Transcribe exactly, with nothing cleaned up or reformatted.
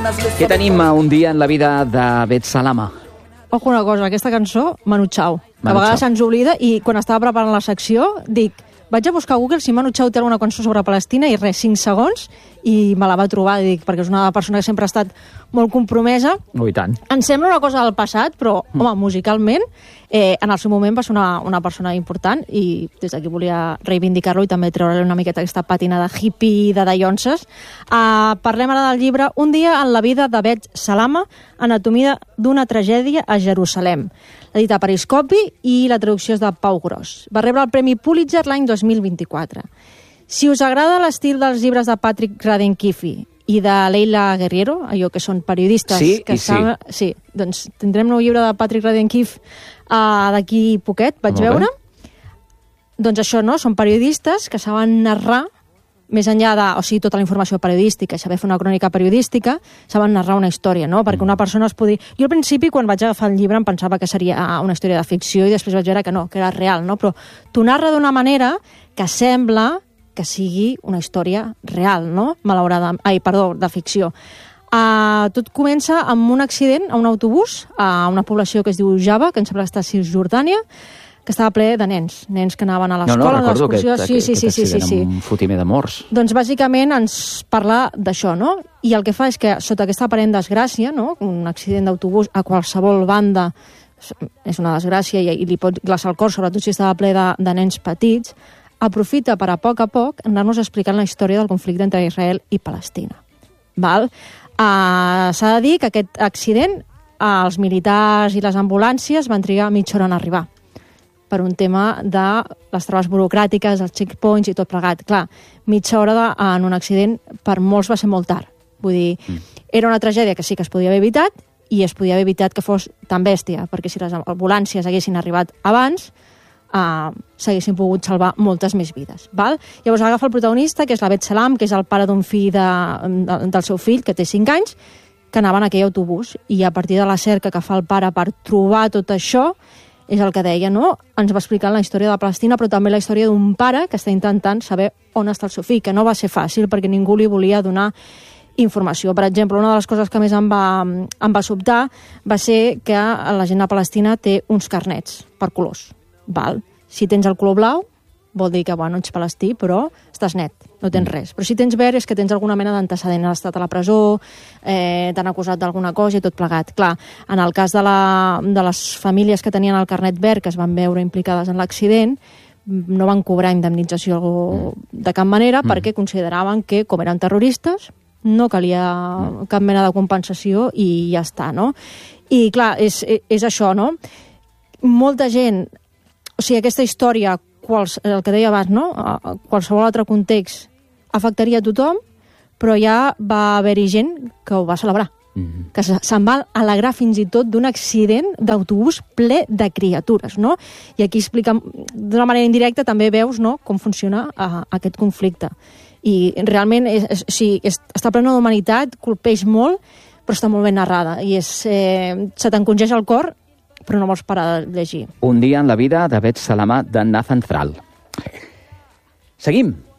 Què tenim a un dia en la vida de Bet Salama? Ojo una cosa, aquesta cançó, Manu Chao, que Manu a vegades Chao. se'ns oblida, i quan estava preparant la secció dic, vaig a buscar a Google si Manu Chao té alguna cançó sobre Palestina, i res, cinc segons, i me la va trobar, dic, perquè és una persona que sempre ha estat molt compromesa. Oh, i tant. Em sembla una cosa del passat, però, mm. home, musicalment, eh, en el seu moment va ser una, una persona important, i des d'aquí volia reivindicar-lo i també treure una miqueta aquesta pàtina de hippie de dallonses. Uh, parlem ara del llibre Un dia en la vida de Bet Salama, anatomia d'una tragèdia a Jerusalem. L'edita Periscopi i la traducció és de Pau Gros. Va rebre el Premi Pulitzer l'any dos mil vint-i-quatre. Si us agrada l'estil dels llibres de Patrick Radden Keefe i de Leila Guerriero, allò que són periodistes... Sí, que i sí. saben... sí. Doncs tindrem nou llibre de Patrick Radden Keefe uh, d'aquí poquet, vaig Molt veure. bé. Doncs això, no? Són periodistes que saben narrar, més enllà de, o sigui, tota la informació periodística, saber fer una crònica periodística, saben narrar una història, no? Perquè una persona es podia... Jo al principi, quan vaig agafar el llibre, em pensava que seria una història de ficció i després vaig veure que no, que era real, no? Però t'ho narra d'una manera que sembla que sigui una història real, no? Malauradament... Ai, perdó, de ficció. Uh, tot comença amb un accident a un autobús a una població que es diu Java, que em sembla que està a Cisjordània, que estava ple de nens, nens que anaven a No, l'escola, no, recordo a l'excursió. aquest, Sí, sí, aquest sí, sí, sí, accident sí. amb un fotimer de morts. Doncs bàsicament ens parla d'això, no? I el que fa és que sota aquesta aparent desgràcia, no? Un accident d'autobús a qualsevol banda és una desgràcia i, i li pot glaçar el cor, sobretot si estava ple de, de nens petits, aprofita per a poc a poc anar-nos explicant la història del conflicte entre Israel i Palestina. Val? Uh, S'ha de dir que aquest accident uh, els militars i les ambulàncies van trigar mitja hora en arribar per un tema de les traves burocràtiques, els checkpoints i tot plegat. Clar, mitja hora de, en un accident per molts va ser molt tard. Vull dir, mm. era una tragèdia que sí que es podia haver evitat i es podia haver evitat que fos tan bèstia, perquè si les ambulàncies haguessin arribat abans, uh, s'haguessin pogut salvar moltes més vides. Val? Llavors agafa el protagonista, que és la Bet Salam, que és el pare d'un fill de, de, del seu fill, que té cinc anys, que anava en aquell autobús, i a partir de la cerca que fa el pare per trobar tot això, és el que deia, no? Ens va explicant la història de Palestina, però també la història d'un pare que està intentant saber on està el seu fill, que no va ser fàcil perquè ningú li volia donar informació. Per exemple, una de les coses que més em va, em va sobtar va ser que la gent a Palestina té uns carnets per colors. Val? Si tens el color blau, vol dir que, bueno, ets palestí, però estàs net, no tens res. Però si tens verd és que tens alguna mena d'antecedent, has estat a la presó, eh, t'han acusat d'alguna cosa i tot plegat. Clar, en el cas de, la, de les famílies que tenien el carnet verd, que es van veure implicades en l'accident, no van cobrar indemnització de cap manera mm. perquè consideraven que, com eren terroristes, no calia mm. cap mena de compensació i ja està, no? I clar, és, és això, no? Molta gent, o sigui, aquesta història, quals, el que deia abans, no? A qualsevol altre context afectaria a tothom, però ja va haver-hi gent que ho va celebrar. Mm-hmm. Que se'n va alegrar fins i tot d'un accident d'autobús ple de criatures, no? I aquí explica d'una manera indirecta, també veus, no?, com funciona uh, aquest conflicte. I realment és, és, sí, és, està plena d'humanitat, colpeix molt, però està molt ben narrada. I és, eh, se t'encongeix el cor, però no vols parar de llegir. Un dia en la vida de Bet Salama, de Nathan Thrall. Seguim.